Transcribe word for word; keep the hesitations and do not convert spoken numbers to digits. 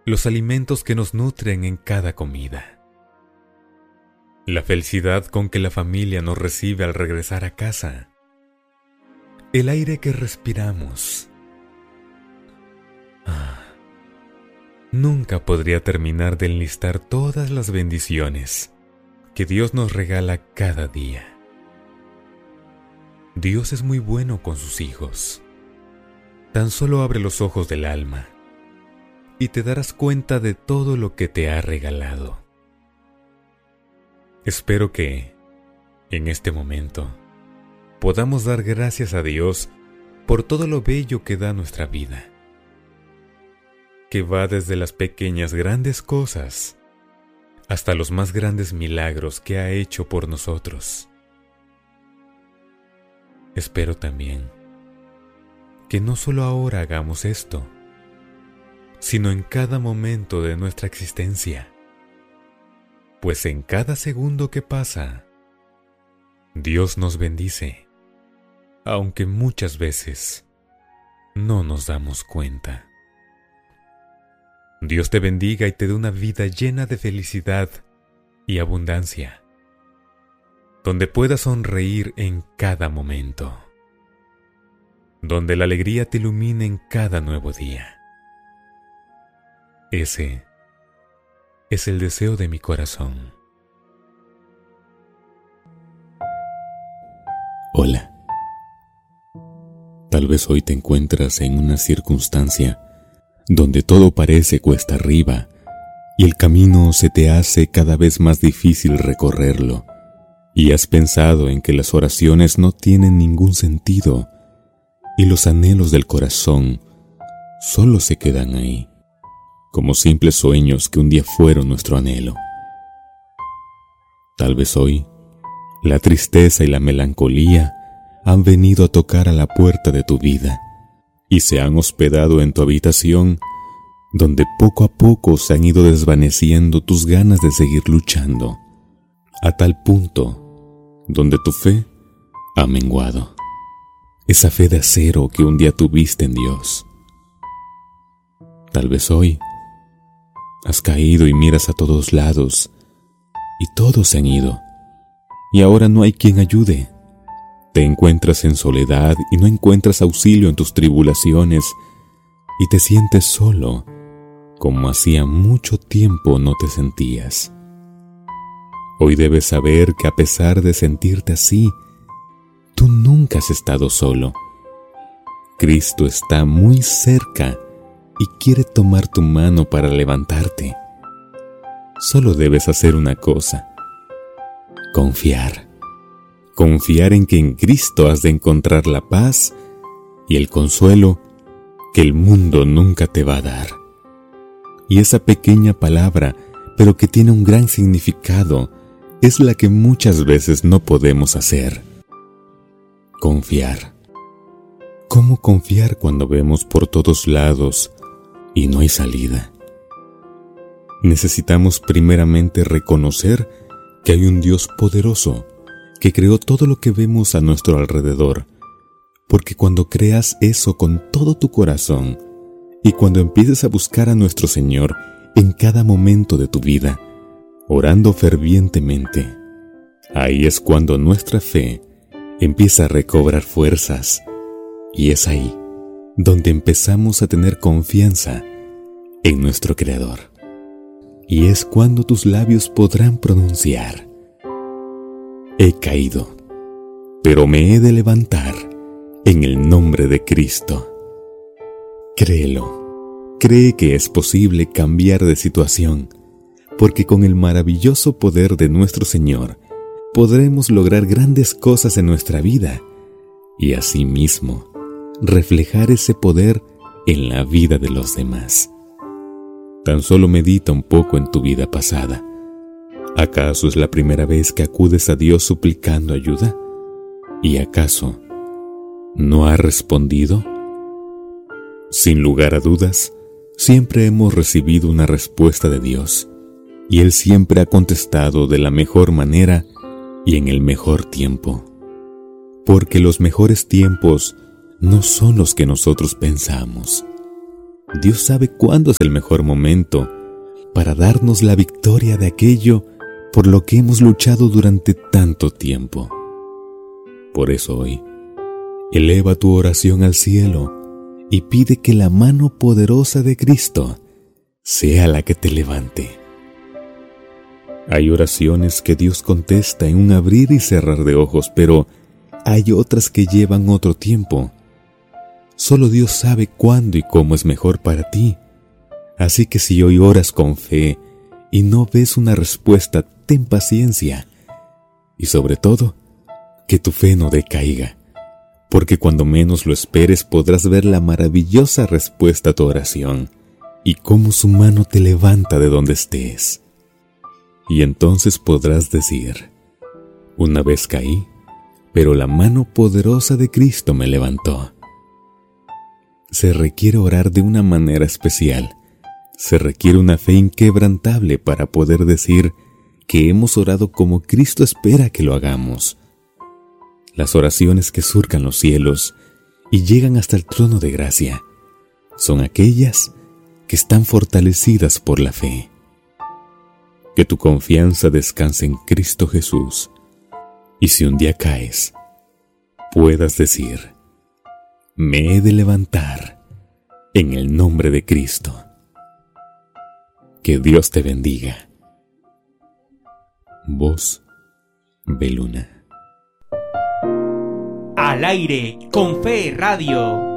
los alimentos que nos nutren en cada comida, la felicidad con que la familia nos recibe al regresar a casa, el aire que respiramos. Ah, nunca podría terminar de enlistar todas las bendiciones que Dios nos regala cada día. Dios es muy bueno con sus hijos. Tan solo abre los ojos del alma y te darás cuenta de todo lo que te ha regalado. Espero que, en este momento, podamos dar gracias a Dios por todo lo bello que da nuestra vida, que va desde las pequeñas grandes cosas hasta los más grandes milagros que ha hecho por nosotros. Espero también que no solo ahora hagamos esto, sino en cada momento de nuestra existencia, pues en cada segundo que pasa, Dios nos bendice, aunque muchas veces no nos damos cuenta. Dios te bendiga y te dé una vida llena de felicidad y abundancia, donde puedas sonreír en cada momento, donde la alegría te ilumine en cada nuevo día. Ese es el deseo de mi corazón. Hola. Tal vez hoy te encuentras en una circunstancia donde todo parece cuesta arriba y el camino se te hace cada vez más difícil recorrerlo, y has pensado en que las oraciones no tienen ningún sentido y los anhelos del corazón solo se quedan ahí, como simples sueños que un día fueron nuestro anhelo. Tal vez hoy la tristeza y la melancolía han venido a tocar a la puerta de tu vida y se han hospedado en tu habitación, donde poco a poco se han ido desvaneciendo tus ganas de seguir luchando, a tal punto donde tu fe ha menguado, esa fe de acero que un día tuviste en Dios. Tal vez hoy has caído y miras a todos lados y todos se han ido, y ahora no hay quien ayude. Te encuentras en soledad y no encuentras auxilio en tus tribulaciones, y te sientes solo, como hacía mucho tiempo no te sentías. Hoy debes saber que a pesar de sentirte así, tú nunca has estado solo. Cristo está muy cerca y quiere tomar tu mano para levantarte. Solo debes hacer una cosa: confiar. Confiar en que en Cristo has de encontrar la paz y el consuelo que el mundo nunca te va a dar. Y esa pequeña palabra, pero que tiene un gran significado, es la que muchas veces no podemos hacer: confiar. ¿Cómo confiar cuando vemos por todos lados y no hay salida? Necesitamos primeramente reconocer que hay un Dios poderoso que creó todo lo que vemos a nuestro alrededor, porque cuando creas eso con todo tu corazón y cuando empieces a buscar a nuestro Señor en cada momento de tu vida, orando fervientemente, ahí es cuando nuestra fe empieza a recobrar fuerzas, y es ahí donde empezamos a tener confianza en nuestro Creador. Y es cuando tus labios podrán pronunciar: he caído, pero me he de levantar en el nombre de Cristo. Créelo, cree que es posible cambiar de situación, porque con el maravilloso poder de nuestro Señor podremos lograr grandes cosas en nuestra vida y asimismo reflejar ese poder en la vida de los demás. Tan solo medita un poco en tu vida pasada. ¿Acaso es la primera vez que acudes a Dios suplicando ayuda? ¿Y acaso no ha respondido? Sin lugar a dudas, siempre hemos recibido una respuesta de Dios, y Él siempre ha contestado de la mejor manera y en el mejor tiempo, porque los mejores tiempos no son los que nosotros pensamos. Dios sabe cuándo es el mejor momento para darnos la victoria de aquello por lo que hemos luchado durante tanto tiempo. Por eso hoy, eleva tu oración al cielo y pide que la mano poderosa de Cristo sea la que te levante. Hay oraciones que Dios contesta en un abrir y cerrar de ojos, pero hay otras que llevan otro tiempo. Solo Dios sabe cuándo y cómo es mejor para ti. Así que si hoy oras con fe y no ves una respuesta, ten paciencia. Y sobre todo, que tu fe no decaiga, porque cuando menos lo esperes podrás ver la maravillosa respuesta a tu oración y cómo su mano te levanta de donde estés. Y entonces podrás decir: una vez caí, pero la mano poderosa de Cristo me levantó. Se requiere orar de una manera especial. Se requiere una fe inquebrantable para poder decir que hemos orado como Cristo espera que lo hagamos. Las oraciones que surcan los cielos y llegan hasta el trono de gracia son aquellas que están fortalecidas por la fe. Que tu confianza descanse en Cristo Jesús, y si un día caes, puedas decir: me he de levantar en el nombre de Cristo. Que Dios te bendiga. Voz Beluna. Al aire con Fe Radio.